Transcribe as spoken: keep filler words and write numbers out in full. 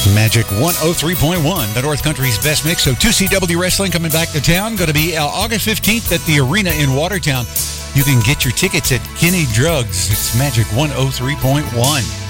Magic one oh three point one, the North Country's best mix. So two C W Wrestling coming back to town. Going to be uh, August fifteenth at the Arena in Watertown. You can get your tickets at Kenny Drugs. It's Magic one oh three point one.